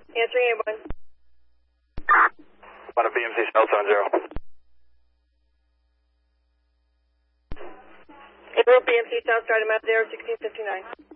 Answering A1. On a BMC South on 0. A1 BMC South, starting map 0, 1659.